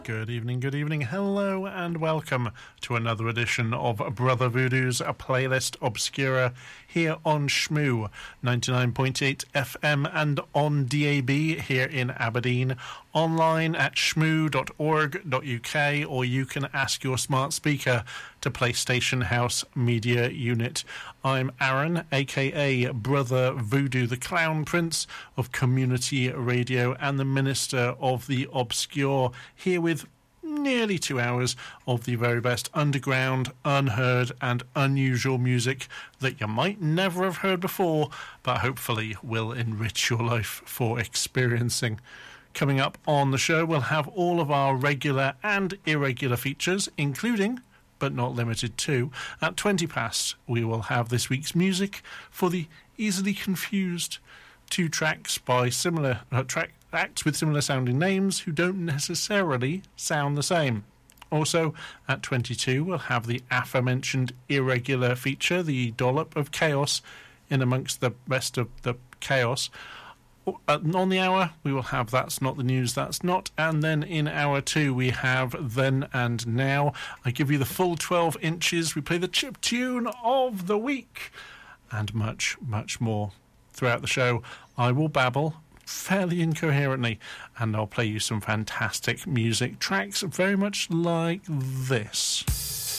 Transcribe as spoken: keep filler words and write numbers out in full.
Good evening, good evening, hello and welcome to another edition of Brother Voodoo's Playlist Obscura here on Shmoo ninety-nine point eight F M and on D A B here in Aberdeen, online at shmoo dot org dot U K, or you can ask your smart speaker to play Station House Media Unit. I'm Aaron, aka Brother Voodoo, the Clown Prince of Community Radio and the Minister of the Obscure, here with nearly two hours of the very best underground, unheard and unusual music that you might never have heard before, but hopefully will enrich your life for experiencing. Coming up on the show, we'll have all of our regular and irregular features, including, but not limited to, at twenty past, we will have this week's music for the easily confused. Two tracks by similar uh, track acts with similar sounding names who don't necessarily sound the same. Also, at twenty-two, we'll have the aforementioned irregular feature, the dollop of chaos in amongst the rest of the chaos. On the hour, we will have That's Not the News, That's Not, and then in hour two, we have Then and Now. I give you the full twelve inches, we play the chip tune of the week, and much, much more. Throughout the show, I will babble fairly incoherently, and I'll play you some fantastic music tracks very much like this.